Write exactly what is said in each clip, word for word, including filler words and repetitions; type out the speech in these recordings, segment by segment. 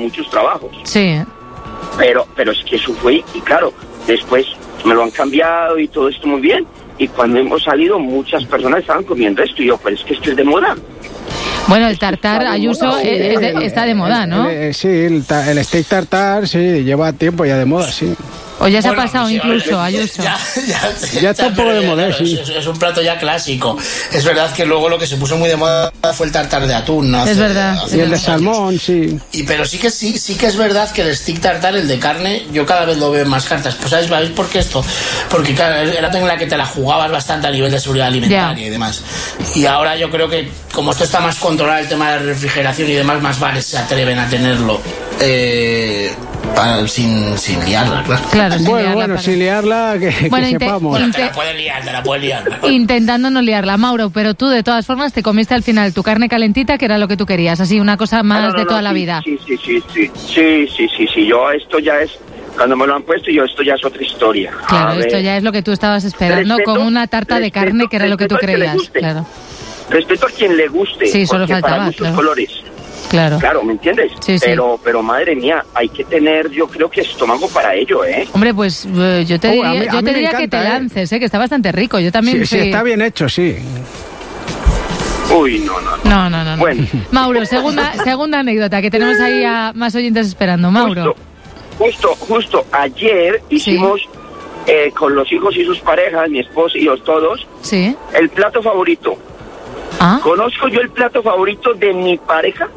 muchos trabajos. Sí. Pero, pero es que eso fue, y claro, después me lo han cambiado y todo esto muy bien. Y cuando hemos salido, muchas personas estaban comiendo esto. Y yo, pero es que esto es de moda. Bueno, el tartar, Ayuso, Sí, es de- está de moda, ¿no? El, el, sí, el, ta- el steak tartar, sí, lleva tiempo ya de moda, sí. O ya se Bueno, ha pasado sí, incluso, a ver, Ayuso. Ya, ya, Ya está un poco pero de ya, moda, claro, sí. Es, es un plato ya clásico. Es verdad que luego lo que se puso muy de moda fue el tartar de atún, ¿no? Es Hace- verdad. hace Y el de unos años. salmón, sí. Y pero sí que sí, sí que es verdad que el stick tartar, el de carne, yo cada vez lo veo en más cartas. Pues ¿sabéis, ¿sabéis por qué esto? Porque claro, era en la que te la jugabas bastante a nivel de seguridad alimentaria Ya. y demás. Y ahora yo creo que como esto está más controlado el tema de refrigeración y demás, más bares se atreven a tenerlo eh, para- sin, sin liarla, claro. Claro, sin Bueno, liarla bueno, para- sin liarla, que, que Bueno, inte- sepamos. Bueno, te Inte- la puedes liar, te la puedes liar. Intentando no liarla, Mauro, pero tú de todas formas te comiste al final tu carne calentita, que era lo que tú querías, así una cosa más No, no, de no, toda la sí, vida. Sí, sí, sí, sí, sí, sí, sí, sí, yo esto ya es, cuando me lo han puesto, yo esto ya es otra historia. Claro, A ver, esto ya es lo que tú estabas esperando, Respeto- con una tarta de respeto- carne, que era lo que tú respeto al que le creías. guste. Claro, Respeto a quien le guste, Sí, solo porque faltaba, para muchos claro. colores. claro. Claro, ¿me entiendes? Sí, sí. Pero, pero madre mía, hay que tener, yo creo que estómago para ello, ¿eh? Hombre, pues eh, yo te Oh, diría, a mí- a yo mí te me diría que encanta, te ¿eh? lances, ¿eh? Que está bastante rico. Yo también Sí, sí, soy- está bien hecho, sí. Uy, no, no, no. No, no, no. no. Bueno. Mauro, segunda, segunda anécdota, que tenemos ahí a más oyentes esperando. Mauro. Justo, justo, justo ayer hicimos eh, con los hijos y sus parejas, mi esposa y yo todos, Sí. el plato favorito. Ah, ¿Conozco yo el plato favorito de mi pareja?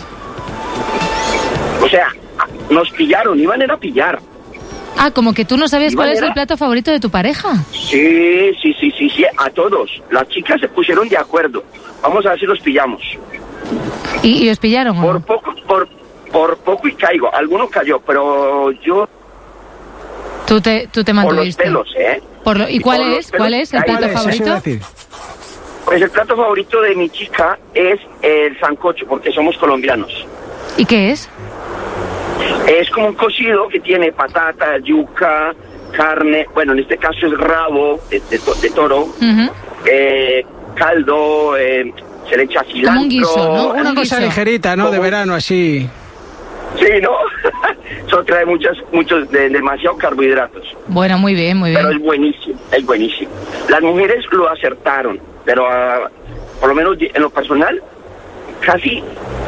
O sea, nos pillaron, iban a ir a pillar. ah, como que tú no sabías Igual cuál es era- el plato favorito de tu pareja. Sí, sí, sí, sí, sí, a todos. Las chicas se pusieron de acuerdo. Vamos a ver si los pillamos. ¿Y, y os pillaron o Por no? poco, por, por poco y caigo. Alguno cayó, pero yo Tú te, tú te por los mantuviste. pelos, ¿eh? Por lo- ¿Y Y cuál por los es? pelos ¿Cuál es el caigo. plato Vale, eso iba a favorito? decir. Pues el plato favorito de mi chica es el sancocho, porque somos colombianos. ¿Y qué es? Es como un cocido que tiene patata, yuca, carne, bueno, en este caso es rabo de, de to- de toro, Ujú. eh, caldo, eh, se le echa cilantro. Como un guiso, ¿no? Una Un cosa guiso. ligerita, ¿no? De Como- verano, así. Sí, ¿no? Eso trae muchas, muchos, de, demasiados carbohidratos. Bueno, muy bien, muy Pero es bien. buenísimo, es buenísimo. Las mujeres lo acertaron, pero ah, por lo menos en lo personal, casi.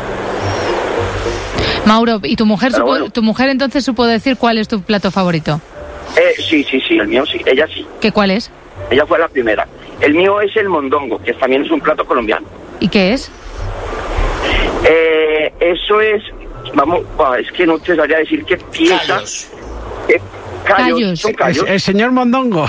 Mauro, ¿y tu mujer, Pero supo- bueno. tu mujer entonces supo decir cuál es tu plato favorito? Eh, sí, sí, sí, el mío sí, ella sí. ¿Qué cuál es? Ella fue la primera. El mío es el mondongo, que también es un plato colombiano. ¿Y qué es? Eh, eso es, vamos, ah, es que no te sabría decir qué pieza. Callos. eh, callos, Callos. son El, callos. el señor Mondongo.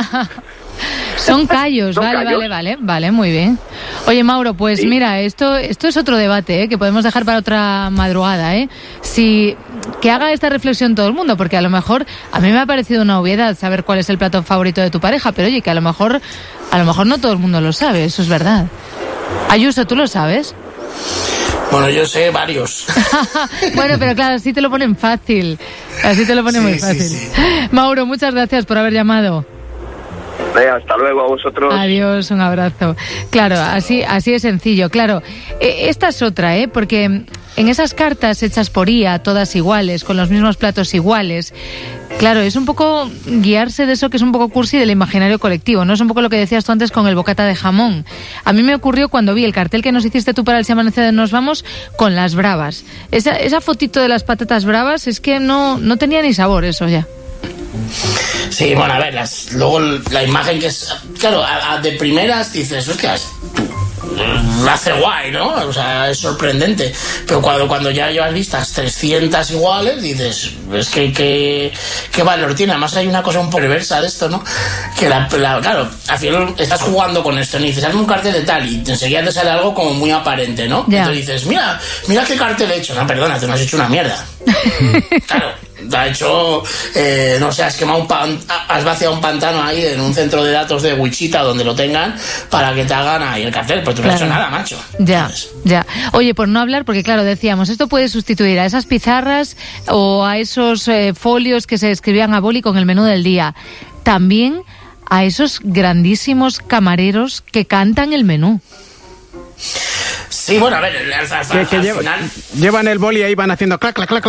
Son callos, Son vale, callos. vale, vale, vale, muy bien. Oye, Mauro, pues Sí. mira, esto esto es otro debate, ¿eh? Que podemos dejar para otra madrugada, ¿eh? Si que haga esta reflexión todo el mundo, porque a lo mejor a mí me ha parecido una obviedad saber cuál es el plato favorito de tu pareja, pero oye, que a lo mejor a lo mejor no todo el mundo lo sabe, eso es verdad. Ayuso, ¿tú lo sabes? Bueno, yo sé varios. Bueno, pero claro, así te lo ponen fácil. Así te lo ponen Sí, muy sí, fácil. sí. Mauro, muchas gracias por haber llamado. Venga, hasta luego a vosotros. Adiós, un abrazo. Claro, así, así es sencillo. Claro, eh, esta es otra, ¿eh? Porque en esas cartas hechas por I A, todas iguales, con los mismos platos iguales, claro, es un poco guiarse de eso que es un poco cursi del imaginario colectivo, ¿no? Es un poco lo que decías tú antes con el bocata de jamón. A mí me ocurrió cuando vi el cartel que nos hiciste tú para el Si Amanece de Nos Vamos con las bravas. Esa, esa fotito de las patatas bravas es que no, no tenía ni sabor eso ya. Sí, bueno, a ver, las, luego la imagen que es... Claro, a, a de primeras dices, hostia, es- la hace guay, ¿no? O sea, es sorprendente. Pero cuando, cuando ya llevas vistas trescientas iguales, dices, es que qué qué valor tiene. Además hay una cosa un poco perversa de esto, ¿no? Que la, la- claro, al final estás jugando con esto, ¿no? Y dices, hazme un cartel de tal, y enseguida te sale algo como muy aparente, ¿no? Ya. Entonces dices, mira, mira qué cartel he hecho. No, perdona, tú no has hecho una mierda. Claro, te ha hecho, eh, no sé, has quemado un pan, has vaciado un pantano ahí en un centro de datos de Wichita donde lo tengan para que te hagan ahí el cartel, pero tú no has hecho Claro. nada, macho. Ya, ¿Sabes? ya. Oye, por no hablar, porque claro, decíamos, esto puede sustituir a esas pizarras o a esos eh, folios que se escribían a boli con el menú del día. También a esos grandísimos camareros que cantan el menú. Sí, bueno, a ver, al, al- Que, que al lleva- final... llevan el boli ahí, van haciendo clac, clac, clac.